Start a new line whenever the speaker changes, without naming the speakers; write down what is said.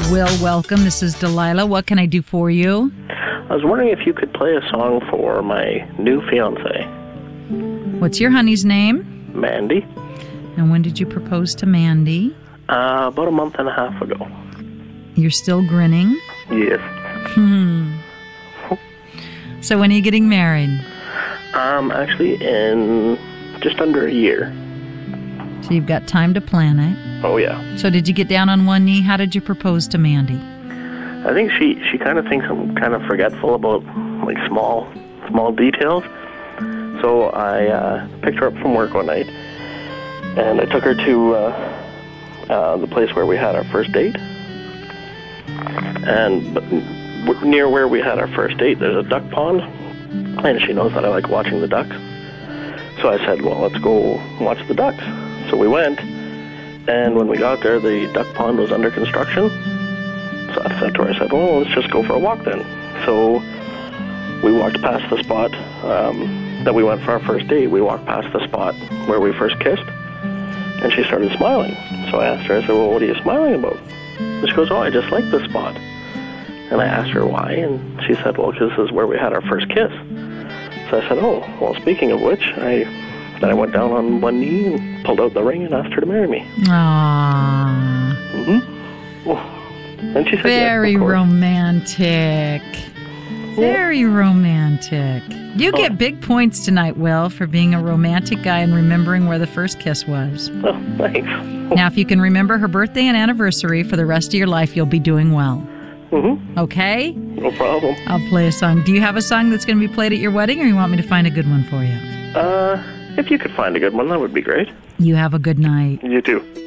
Will, welcome. This is Delilah. What can I do for you?
I was wondering if you could play a song for my new fiancée.
What's your honey's name?
Mandy.
And when did you propose to Mandy?
About a month and a half ago.
You're still grinning?
Yes.
So when are you getting married?
Actually in just under a year.
So you've got time to plan it.
Oh, yeah.
So did you get down on one knee? How did you propose to Mandy?
I think she kind of thinks I'm kind of forgetful about, like, small details. So I picked her up from work one night, and I took her to the place where we had our first date. And near where we had our first date, there's a duck pond, and she knows that I like watching the ducks. So I said, well, let's go watch the ducks. So we went, and when we got there, the duck pond was under construction. So I said to her, well, let's just go for a walk then. So we walked past the spot that we went for our first date. We walked past the spot where we first kissed, and she started smiling. So I asked her, I said, well, what are you smiling about? And she goes, oh, I just like this spot. And I asked her why, and she said, well, because this is where we had our first kiss. So I said, oh, well, speaking of which, I went down on one knee and pulled out the ring and asked her to marry me.
Aww.
And she said,
very
yes,
romantic. Very romantic. You get big points tonight, Will, for being a romantic guy and remembering where the first kiss was.
Oh, thanks.
Now, if you can remember her birthday and anniversary for the rest of your life, you'll be doing well. Okay?
No problem.
I'll play a song. Do you have a song that's going to be played at your wedding, or you want me to find a good one for you?
If you could find a good one, that would be great.
You have a good night.
You too.